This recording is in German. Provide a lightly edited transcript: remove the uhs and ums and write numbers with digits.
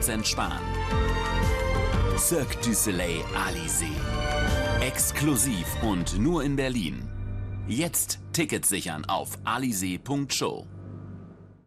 10% sparen. Cirque du Soleil Alizé. Exklusiv und nur in Berlin. Jetzt Tickets sichern auf alizé.show.